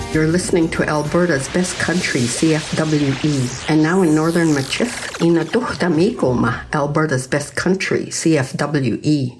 You're listening to Alberta's Best Country, CFWE. And now in Northern Machif, ina duhtamikoma, Alberta's Best Country, CFWE.